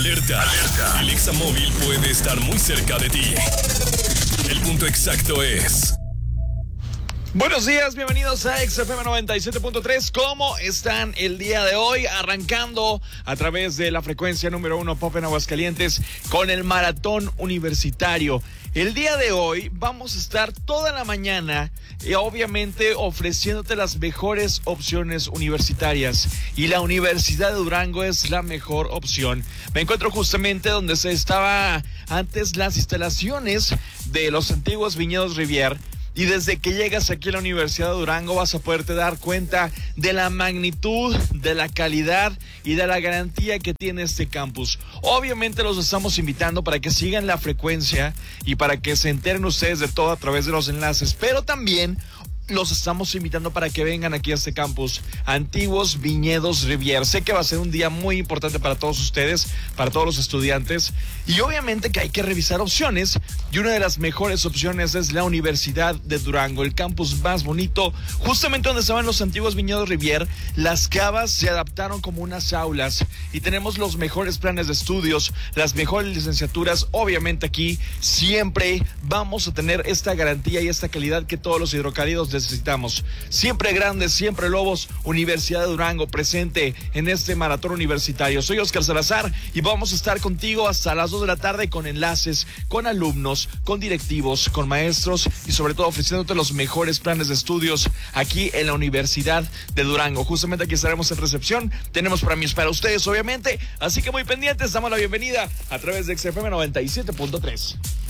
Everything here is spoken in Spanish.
Alerta, alerta. El Examóvil puede estar muy cerca de ti. El punto exacto es... Buenos días, bienvenidos a XFM 97.3. ¿Cómo están el día de hoy? Arrancando a través de la frecuencia número 1 Pop en Aguascalientes con el Maratón Universitario. El día de hoy vamos a estar toda la mañana obviamente ofreciéndote las mejores opciones universitarias, y la Universidad de Durango es la mejor opción. Me encuentro justamente donde se estaba antes las instalaciones de los antiguos viñedos Rivier. Y desde que llegas aquí a la Universidad de Durango vas a poderte dar cuenta de la magnitud, de la calidad y de la garantía que tiene este campus. Obviamente los estamos invitando para que sigan la frecuencia y para que se enteren ustedes de todo a través de los enlaces, pero también los estamos invitando para que vengan aquí a este campus, Antiguos Viñedos Rivier. Sé que va a ser un día muy importante para todos ustedes, para todos los estudiantes, y obviamente que hay que revisar opciones, y una de las mejores opciones es la Universidad de Durango, el campus más bonito, justamente donde estaban los Antiguos Viñedos Rivier. Las cavas se adaptaron como unas aulas, y tenemos los mejores planes de estudios, las mejores licenciaturas. Obviamente aquí siempre vamos a tener esta garantía y esta calidad que todos los hidrocálidos necesitamos. Siempre grandes, siempre lobos. Universidad de Durango presente en este maratón universitario. Soy Oscar Salazar y vamos a estar contigo hasta las 2 de la tarde con enlaces, con alumnos, con directivos, con maestros y sobre todo ofreciéndote los mejores planes de estudios aquí en la Universidad de Durango. Justamente aquí estaremos en recepción. Tenemos premios para ustedes, obviamente, así que muy pendientes. Damos la bienvenida a través de XFM 97.3.